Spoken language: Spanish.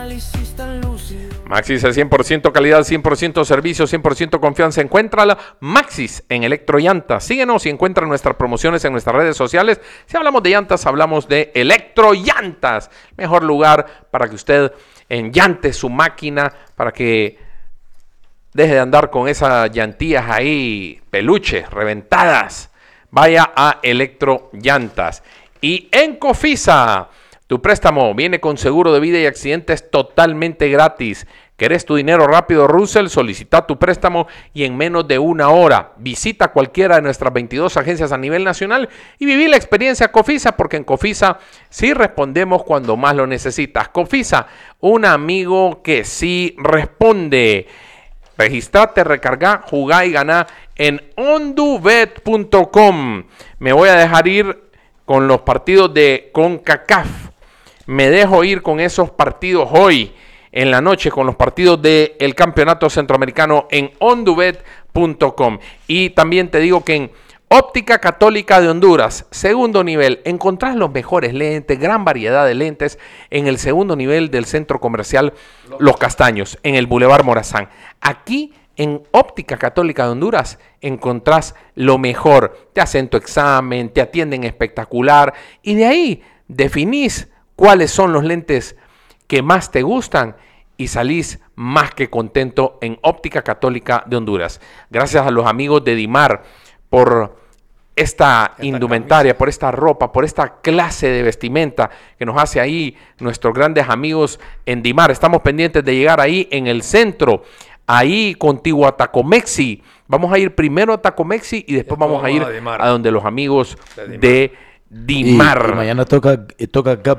análisis tan lúcido. Maxxis es 100% calidad, 100% servicio, 100% confianza. Encuéntrala Maxxis en Electrollantas. Síguenos y encuentra nuestras promociones en nuestras redes sociales. Si hablamos de llantas, hablamos de Electrollantas. Mejor lugar para que usted enllante su máquina, para que deje de andar con esas llantillas ahí, peluches, reventadas. Vaya a Electrollantas. Y en Cofisa, tu préstamo viene con seguro de vida y accidentes totalmente gratis. ¿Querés tu dinero rápido, Russell? Solicita tu préstamo y en menos de una hora. Visita cualquiera de nuestras 22 agencias a nivel nacional y viví la experiencia Cofisa, porque en Cofisa sí respondemos cuando más lo necesitas. Cofisa, un amigo que sí responde. Registrate, recarga, jugá y ganá en ondubet.com. Me voy a dejar ir con los partidos de CONCACAF. Me dejo ir con esos partidos hoy en la noche, con los partidos del Campeonato Centroamericano en ondubet.com. Y también te digo que en Óptica Católica de Honduras, segundo nivel, encontrás los mejores lentes, gran variedad de lentes en el segundo nivel del centro comercial Los Castaños, en el Boulevard Morazán. Aquí en Óptica Católica de Honduras encontrás lo mejor. Te hacen tu examen, te atienden espectacular y de ahí definís cuáles son los lentes que más te gustan y salís más que contento en Óptica Católica de Honduras. Gracias a los amigos de Dimar por esta indumentaria, camisa, por esta ropa, por esta clase de vestimenta que nos hace ahí nuestros grandes amigos en Dimar. Estamos pendientes de llegar ahí en el centro, ahí contiguo a Tacomexi. Vamos a ir primero a Tacomexi y después vamos a ir a donde los amigos de Dimar. Y mañana toca